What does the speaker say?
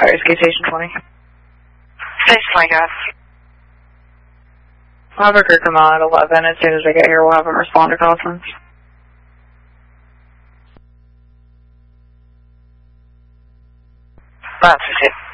Rescue Station 20. Station 20, guys. We'll have a crew come out at 11. As soon as they get here, we'll have them respond to Crosslands. That's it.